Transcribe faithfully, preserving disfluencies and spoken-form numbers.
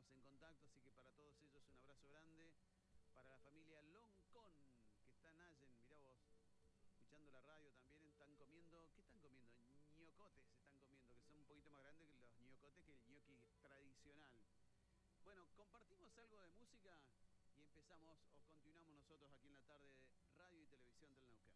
estamos en contacto, así que para todos ellos un abrazo grande. Para la familia Loncón, que está en Allen, mirá vos, escuchando la radio también, están comiendo, ¿qué están comiendo? Ñocotes están comiendo, que son un poquito más grandes que los ñocotes que el ñoqui tradicional. Bueno, compartimos algo de música y empezamos o continuamos nosotros aquí en la tarde de Radio y Televisión del Neuquén.